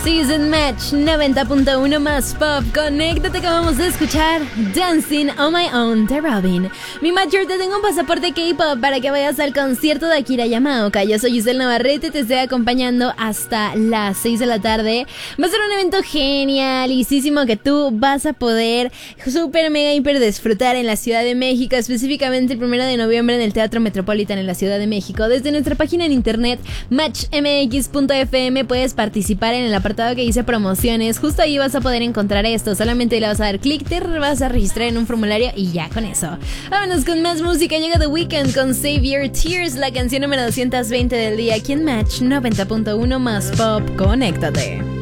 Season Match 90.1 más pop. Conéctate que vamos a escuchar Dancing on My Own de Robin. Mi Matcher, te tengo un pasaporte K-pop para que vayas al concierto de Akira Yamaoka. Yo soy Giselle Navarrete, te estoy acompañando hasta las 6 de la tarde. Va a ser un evento genialísimo que tú vas a poder super mega hiper disfrutar en la Ciudad de México, específicamente el 1 de noviembre en el Teatro Metropolitan en la Ciudad de México. Desde nuestra página en internet matchmx.fm puedes participar en el apartado que dice promociones. Justo ahí vas a poder encontrar esto. Solamente le vas a dar clic, te vas a registrar en un formulario y ya con eso. Vámonos con más música. Llega The Weeknd con Save Your Tears, la canción número 220 del día aquí en Match 90.1 más pop. Conéctate.